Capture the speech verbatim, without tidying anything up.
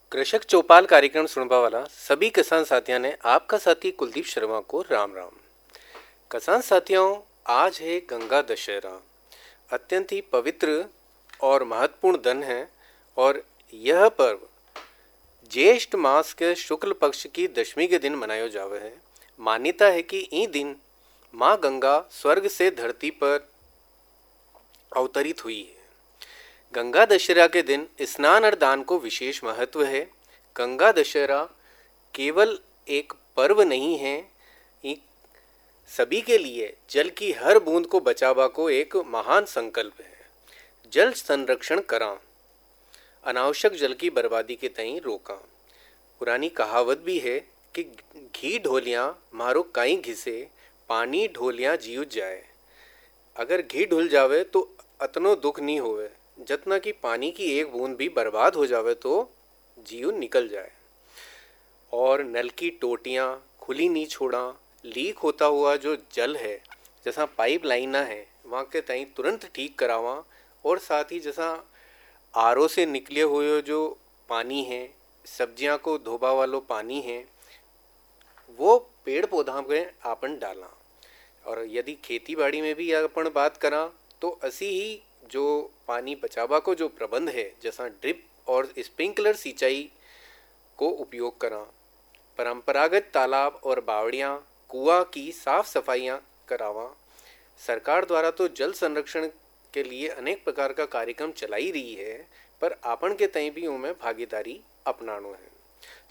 कृषक चौपाल कार्यक्रम सुनने वाला सभी किसान साथियों ने आपका साथी कुलदीप शर्मा को राम राम। किसान साथियों, आज है गंगा दशहरा। अत्यंत ही पवित्र और महत्वपूर्ण दिन है और यह पर्व ज्येष्ठ मास के शुक्ल पक्ष की दशमी के दिन मनाया जावे है। मान्यता है कि ई दिन माँ गंगा स्वर्ग से धरती पर अवतरित हुई है। गंगा दशहरा के दिन स्नान और दान को विशेष महत्व है। गंगा दशहरा केवल एक पर्व नहीं है, एक सभी के लिए जल की हर बूंद को बचावा को एक महान संकल्प है। जल संरक्षण करा, अनावश्यक जल की बर्बादी के तई रोका। पुरानी कहावत भी है कि घी ढोलियाँ मारो काई घिसे, पानी ढोलियाँ जीव जाए। अगर घी ढुल जावे तो अतनो दुख नहीं होवे, जितना कि पानी की एक बूंद भी बर्बाद हो जावे तो जीव निकल जाए। और नल की टोटियाँ खुली नहीं छोड़ा, लीक होता हुआ जो जल है, जैसा पाइप लाइना है, वहाँ के तई तुरंत ठीक करावा। और साथ ही जैसा आर ओ से निकले हुए जो पानी है, सब्जियाँ को धोबा वालो पानी है, वो पेड़ पौधा में आपन डाला। और यदि खेती बाड़ी में भी अपन बात करा तो ऐसी ही जो पानी बचावा को जो प्रबंध है, जैसा ड्रिप और स्प्रिंकलर सिंचाई को उपयोग करा। परंपरागत तालाब और बावड़ियाँ कुआं की साफ सफाइयाँ करावा। सरकार द्वारा तो जल संरक्षण के लिए अनेक प्रकार का कार्यक्रम चलाई रही है, पर आपन के तय भी उनमें भागीदारी अपनानो है।